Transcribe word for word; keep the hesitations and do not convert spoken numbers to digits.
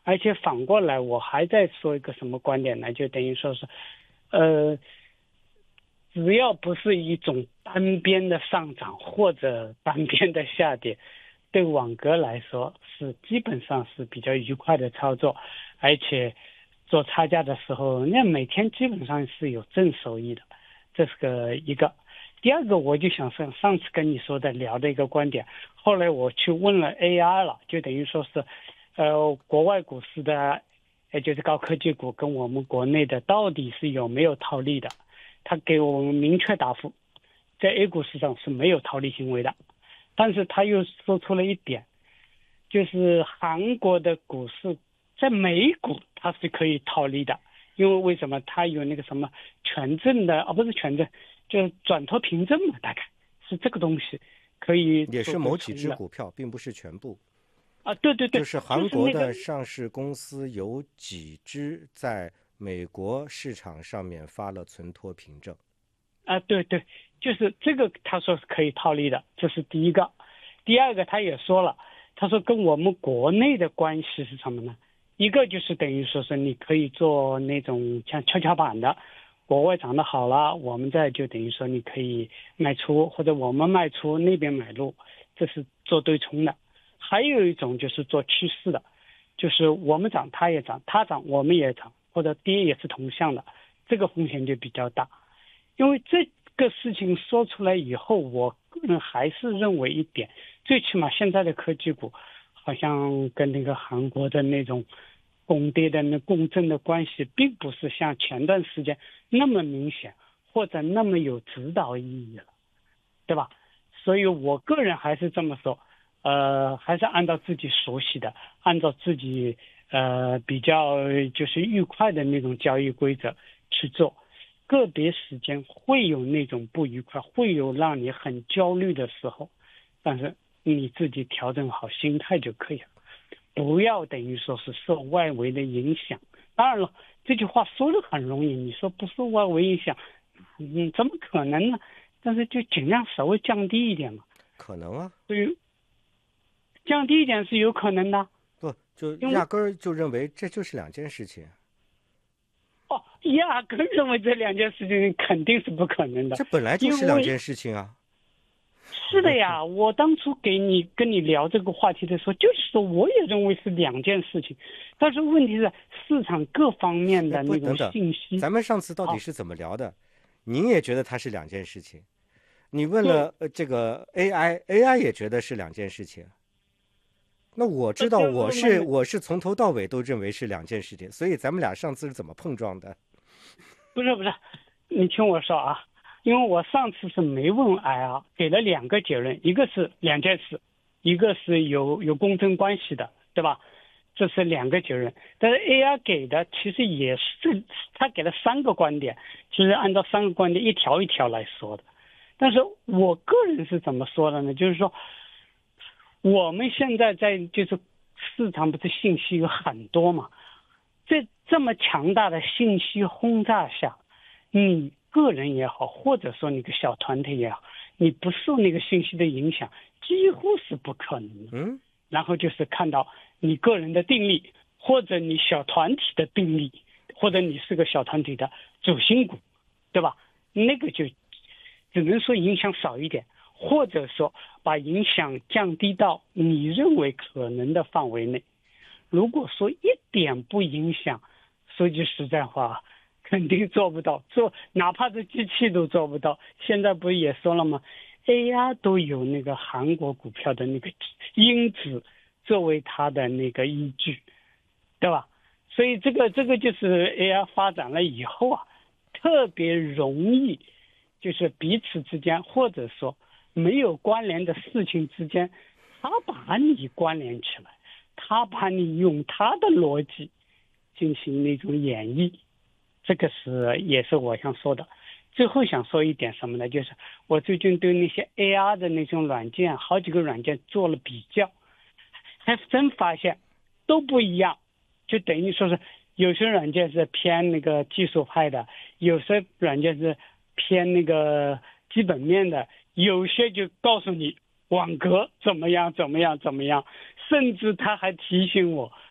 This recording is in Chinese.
而且反过来我还在说一个什么观点呢？就等于说是，呃，只要不是一种单边的上涨或者单边的下跌，对网格来说是基本上是比较愉快的操作，而且做差价的时候，那每天基本上是有正收益的，这是个一个。第二个，我就想上上次跟你说的聊的一个观点，后来我去问了 A I 了，就等于说是，呃，国外股市的，也就是高科技股跟我们国内的到底是有没有套利的？他给我们明确答复，在 A 股市场是没有套利行为的。但是他又说出了一点，就是韩国的股市在美股它是可以套利的，因为为什么？它有那个什么权证的，啊，不是权证，就是转投凭证嘛，大概是这个东西可以也是某几只股票，并不是全部。 啊，对对对， 就是韩国的上市公司有几只在美国市场上面发了存托凭证。 啊，对对，就是这个，他说是可以套利的，这是第一个。第二个，他也说了，他说跟我们国内的关系是什么呢？一个就是等于说是你可以做那种像跷跷板的，国外涨得好了，我们再就等于说你可以卖出，或者我们卖出那边买入，这是做对冲的。还有一种就是做趋势的，就是我们涨它也涨，它涨我们也涨，或者跌也是同向的，这个风险就比较大。因为这个事情说出来以后，我个人还是认为一点，最起码现在的科技股好像跟那个韩国的那种共跌的那共振的关系并不是像前段时间那么明显，或者那么有指导意义了，对吧？所以我个人还是这么说，呃，还是按照自己熟悉的，按照自己呃比较就是愉快的那种交易规则去做。个别时间会有那种不愉快，会有让你很焦虑的时候，但是你自己调整好心态就可以了，不要等于说是受外围的影响。当然了，这句话说的很容易，你说不受外围影响，嗯，怎么可能呢？但是就尽量稍微降低一点嘛。 可能啊， 对于降低一点是有可能的， 不就压根儿就认为这就是两件事情。 哦，压根认为这两件事情肯定是不可能的， 这本来就是两件事情啊。 是的呀，我当初给你跟你聊这个话题的时候，就是说我也认为是两件事情，但是问题是市场各方面的那种信息。 等等咱们上次到底是怎么聊的？您也觉得它是两件事情，你问了呃这个 A I，A I 也觉得是两件事情。那我知道我是我是从头到尾都认为是两件事情，所以咱们俩上次是怎么碰撞的？ 不是不是，你听我说啊，因为我上次是没问 A I， 给了两个结论，一个是两件事，一个是有有共振关系的，对吧？这是两个结论。但是 A I 给的其实也是，他给了三个观点，其实按照三个观点一条一条来说的。但是我个人是怎么说的呢？就是说，我们现在在就是市场不是信息有很多嘛，在这么强大的信息轰炸下，你个人也好，或者说你个小团体也好，你不受那个信息的影响，几乎是不可能的。 嗯， 然后就是看到你个人的定力，或者你小团体的定力，或者你是个小团体的主心骨，对吧？那个就只能说影响少一点，或者说把影响降低到你认为可能的范围内。如果说一点不影响，说句实在话，肯定做不到，做哪怕是机器都做不到。现在不是也说了吗？ A I 都有那个韩国股票的那个因子作为它的那个依据，对吧？所以这个这个就是 A I 发展了以后啊，特别容易就是彼此之间或者说没有关联的事情之间，它把你关联起来，他把你用他的逻辑进行那种演绎，这个是也是我想说的。最后想说一点什么呢？就是我最近对那些 A R 的那种软件，好几个软件做了比较，还真发现都不一样。就等于说是有些软件是偏那个技术派的，有些软件是偏那个基本面的，有些就告诉你网格怎么样怎么样怎么样，甚至他还提醒我